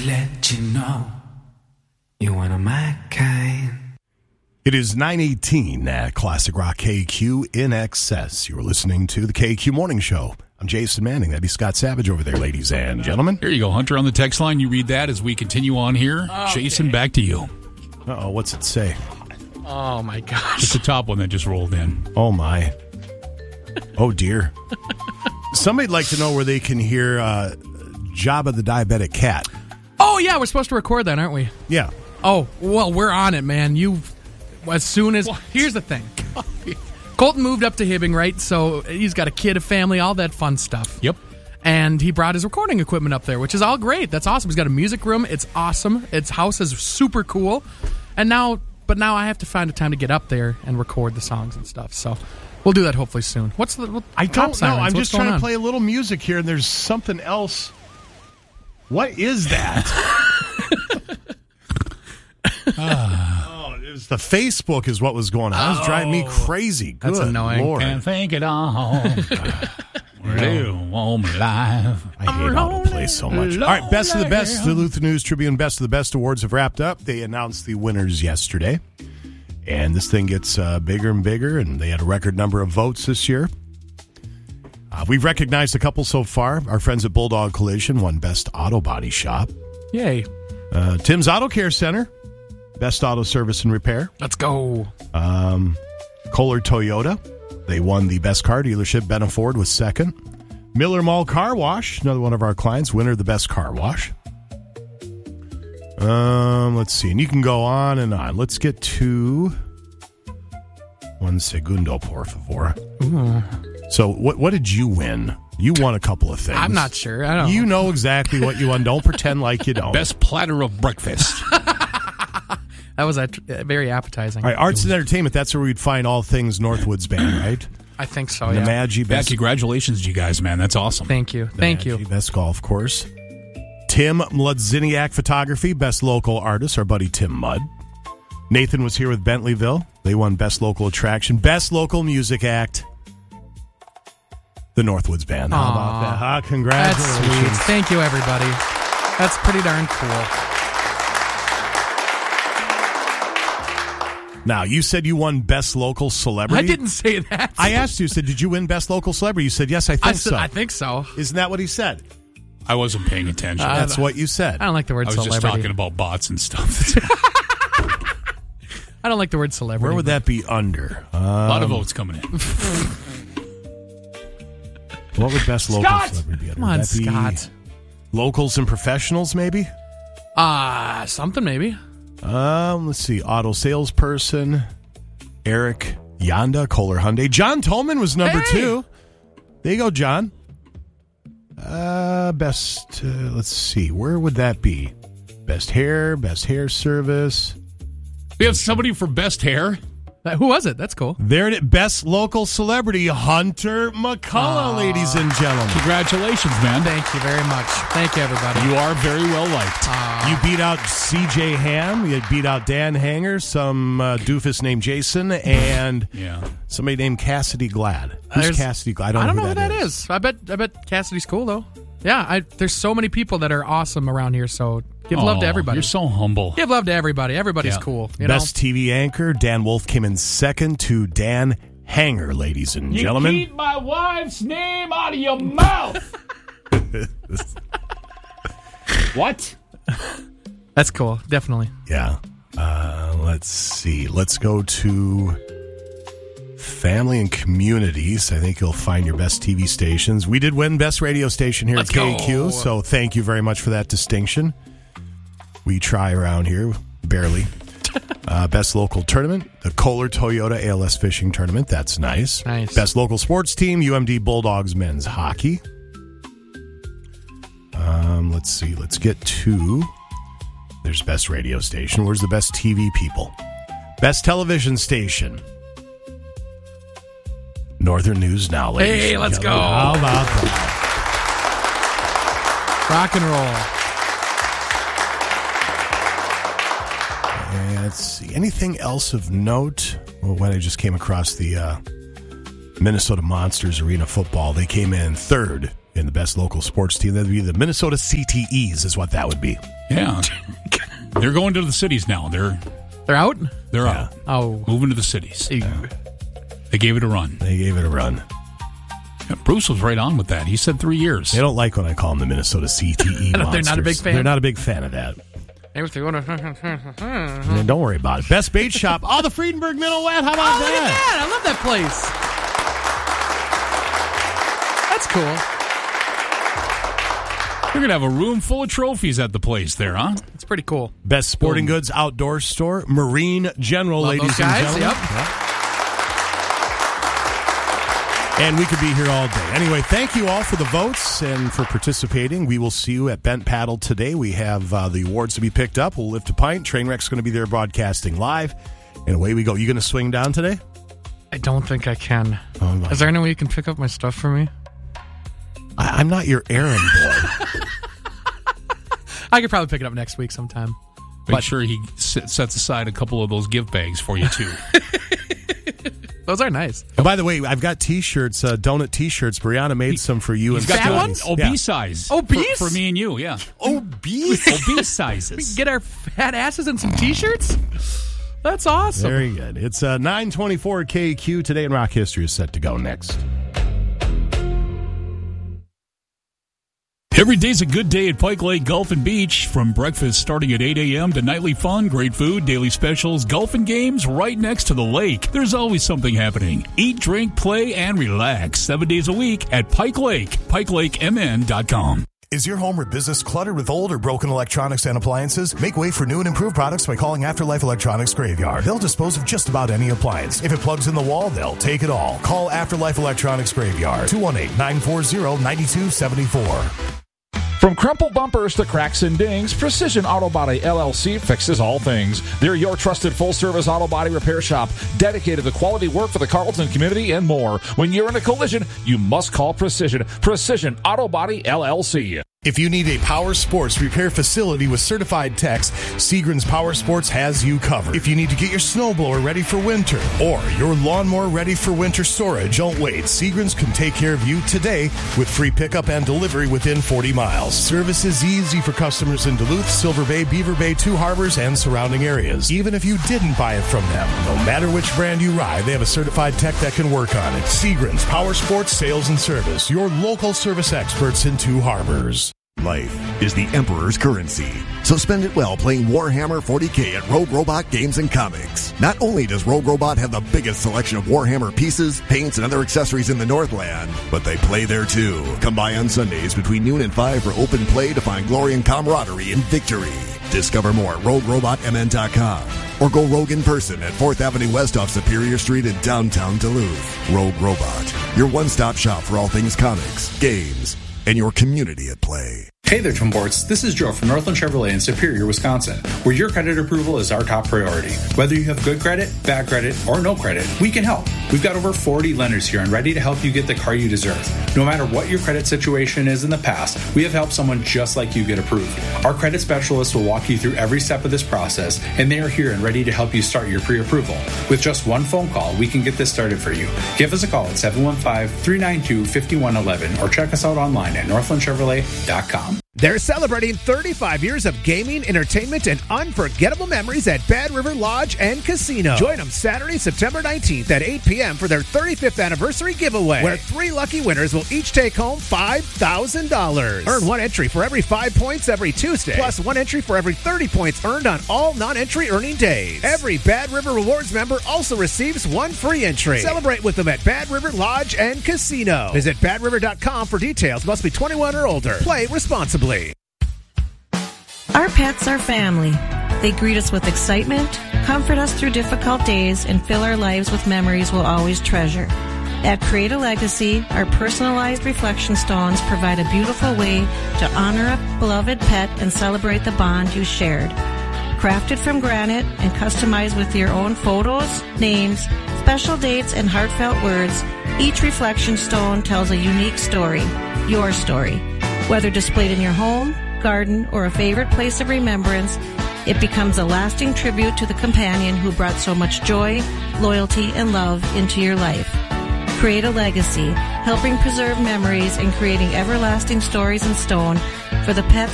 let you know you're one of my kind. It is 9:18 at Classic Rock KQ in excess. You're listening to the KQ Morning Show. I'm Jason Manning. That'd be Scott Savage over there, ladies and gentlemen. Here you go, Hunter, on the text line. You read that as we continue on here. Okay. Jason, back to you. Uh-oh, what's it say? Oh, my gosh. It's the top one that just rolled in. Oh, my. Oh, dear. Somebody'd like to know where they can hear Jabba the Diabetic Cat. Oh, yeah, we're supposed to record that, aren't we? Yeah. Oh, well, we're on it, man. As soon as... What? Here's the thing. Colton moved up to Hibbing, right? So he's got a kid, a family, all that fun stuff. Yep. And he brought his recording equipment up there, which is all great. That's awesome. He's got a music room. It's awesome. Its house is super cool. And now I have to find a time to get up there and record the songs and stuff. So we'll do that hopefully soon. I don't know. I'm just trying to play a little music here, and there's something else. What is that? The Facebook is what was going on. It was driving me crazy. Good that's annoying. Lord. Can't think it all. We're home alive. I hate autoplay so much. All right, Best of the Best. The Duluth News Tribune Best of the Best awards have wrapped up. They announced the winners yesterday. And this thing gets bigger and bigger, and they had a record number of votes this year. We've recognized a couple so far. Our friends at Bulldog Collision won Best Auto Body Shop. Yay. Tim's Auto Care Center. Best Auto Service and Repair. Let's go. Kohler Toyota. They won the Best Car Dealership. Benna Ford was second. Miller Mall Car Wash, another one of our clients, winner of the Best Car Wash. Let's see. And you can go on and on. Let's get to un segundo, por favor. Ooh. So what did you win? You won a couple of things. I'm not sure. I don't know. You know exactly what you won. Don't pretend like you don't. Best platter of breakfast. That was very appetizing. All right, arts and entertainment, that's where we'd find all things Northwoods Band, right? I think so, The yeah. Maggi Best. Congratulations to you guys, man. That's awesome. Thank you. Thank you. Best Golf Course. Tim Mludziniak Photography, Best Local Artist, our buddy Tim Mudd. Nathan was here with Bentleyville. They won Best Local Attraction. Best Local Music Act, the Northwoods Band. How about that? Huh? Congratulations. That's sweet. Thank you, everybody. That's pretty darn cool. Now, you said you won Best Local Celebrity. I didn't say that. I asked you, did you win Best Local Celebrity? You said, yes, I think so. I think so. Isn't that what he said? I wasn't paying attention. That's what you said. I don't like the word I was celebrity. just talking about bots and stuff. I don't like the word celebrity. Where would that be under? A lot of votes coming in. What would Best Local Celebrity be under? Come on, would that be Scott. Locals and Professionals, maybe? Something maybe. Let's see. Auto Salesperson, Eric Yanda, Kohler Hyundai. John Tolman was number 2. There you go, John. Best, let's see. Where would that be? Best hair service. We have somebody for best hair. Who was it? That's cool. There it is. Best Local Celebrity, Hunter McCullough, ladies and gentlemen. Congratulations, man. Thank you very much. Thank you, everybody. You are very well liked. You beat out C.J. Ham. You beat out Dan Hanger, some doofus named Jason, and somebody named Cassidy Glad. Who's Cassidy Glad? I don't know who that is. I bet Cassidy's cool, though. Yeah, there's so many people that are awesome around here, so give love to everybody. You're so humble. Give love to everybody. Everybody's cool. Best TV anchor, Dan Wolf came in second to Dan Hanger, ladies and gentlemen. Keep my wife's name out of your mouth. What? That's cool. Definitely. Yeah. Let's see. Let's go to family and communities. I think you'll find your best TV stations. We did win Best Radio Station here at KQ, so thank you very much for that distinction. We try around here, barely. Best Local Tournament, the Kohler Toyota ALS Fishing Tournament. That's nice. Best Local Sports Team, UMD Bulldogs Men's Hockey. Let's see. Let's get to... There's Best Radio Station. Where's the Best TV People? Best Television Station. Northern News Now, ladies. Hey, let's go. How about that? Rock and roll. Let's see. Anything else of note? Well, when I just came across the Minnesota Monsters Arena Football, they came in third And the best local sports team, that would be the Minnesota CTEs, is what that would be. Yeah. They're going to the cities now. They're out? They're out. Oh. Moving to the cities. Ew. They gave it a run. Yeah, Bruce was right on with that. He said 3 years. They don't like when I call them the Minnesota CTE monsters. They're not a big fan? They're not a big fan of that. Don't worry about it. Best Bait Shop. Oh, the Friedenberg Minnow Wet. How about that? I love that place. That's cool. You're going to have a room full of trophies at the place there, huh? It's pretty cool. Best sporting goods outdoor store, Marine General, Love ladies those guys. and gentlemen. Yep. And we could be here all day. Anyway, thank you all for the votes and for participating. We will see you at Bent Paddle today. We have the awards to be picked up. We'll lift a pint. Trainwreck's going to be there broadcasting live. And away we go. You going to swing down today? I don't think I can. Is there any way you can pick up my stuff for me? I'm not your errand boy. I could probably pick it up next week sometime. Make sure he sets aside a couple of those gift bags for you, too. Those are nice. And by the way, I've got T-shirts, donut T-shirts. Brianna made some for you. He's and got fat ones? Obese size. Obese? For me and you, yeah. Obese? Obese sizes. We can get our fat asses in some T-shirts? That's awesome. Very good. It's 9:24 KQ. Today in Rock History is set to go next. Every day's a good day at Pike Lake Golf and Beach. From breakfast starting at 8 a.m. to nightly fun, great food, daily specials, golf and games right next to the lake. There's always something happening. Eat, drink, play, and relax 7 days a week at Pike Lake. PikeLakeMN.com. Is your home or business cluttered with old or broken electronics and appliances? Make way for new and improved products by calling Afterlife Electronics Graveyard. They'll dispose of just about any appliance. If it plugs in the wall, they'll take it all. Call Afterlife Electronics Graveyard, 218-940-9274. From crumpled bumpers to cracks and dings, Precision Auto Body LLC fixes all things. They're your trusted full-service auto body repair shop, dedicated to quality work for the Carlton community and more. When you're in a collision, you must call Precision. Precision Auto Body LLC. If you need a power sports repair facility with certified techs, Seagram's Power Sports has you covered. If you need to get your snowblower ready for winter or your lawnmower ready for winter storage, don't wait. Seagram's can take care of you today with free pickup and delivery within 40 miles. Service is easy for customers in Duluth, Silver Bay, Beaver Bay, Two Harbors, and surrounding areas. Even if you didn't buy it from them, no matter which brand you ride, they have a certified tech that can work on it. Seagram's Power Sports Sales and Service, your local service experts in Two Harbors. Life is the Emperor's currency, so spend it well playing Warhammer 40K at Rogue Robot Games and Comics. Not only does Rogue Robot have the biggest selection of Warhammer pieces, paints, and other accessories in the Northland, but they play there too. Come by on Sundays between noon and 5 for open play to find glory and camaraderie in victory. Discover more at RogueRobotMN.com or go rogue in person at 4th Avenue West off Superior Street in downtown Duluth. Rogue Robot, your one-stop shop for all things comics, games, and your community at play. Hey there, Twinports. This is Joe from Northland Chevrolet in Superior, Wisconsin, where your credit approval is our top priority. Whether you have good credit, bad credit, or no credit, we can help. We've got over 40 lenders here and ready to help you get the car you deserve. No matter what your credit situation is in the past, we have helped someone just like you get approved. Our credit specialists will walk you through every step of this process, and they are here and ready to help you start your pre-approval. With just one phone call, we can get this started for you. Give us a call at 715-392-5111 or check us out online at northlandchevrolet.com. They're celebrating 35 years of gaming, entertainment, and unforgettable memories at Bad River Lodge and Casino. Join them Saturday, September 19th at 8 p.m. for their 35th anniversary giveaway, where 3 lucky winners will each take home $5,000. Earn 1 entry for every 5 points every Tuesday, plus 1 entry for every 30 points earned on all non-entry earning days. Every Bad River Rewards member also receives 1 free entry. Celebrate with them at Bad River Lodge and Casino. Visit badriver.com for details. Must be 21 or older. Play responsibly. Our pets are family. They greet us with excitement, comfort us through difficult days, and fill our lives with memories we'll always treasure. At Create a Legacy, our personalized reflection stones provide a beautiful way to honor a beloved pet and celebrate the bond you shared. Crafted from granite and customized with your own photos, names, special dates, and heartfelt words, each reflection stone tells a unique story, your story. Whether displayed in your home, garden, or a favorite place of remembrance, it becomes a lasting tribute to the companion who brought so much joy, loyalty, and love into your life. Create a Legacy, helping preserve memories and creating everlasting stories in stone for the pets